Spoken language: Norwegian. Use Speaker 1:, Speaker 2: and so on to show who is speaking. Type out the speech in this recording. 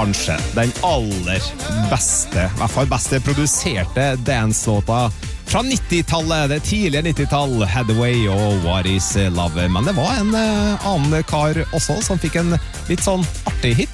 Speaker 1: kanskje den aller beste, I hvert fall beste produserte dance-låta fra 90-tallet, det tidlige 90-tall, Hathaway og What Is Love. Men det var en annen kar også som fikk en litt sånn artig hit.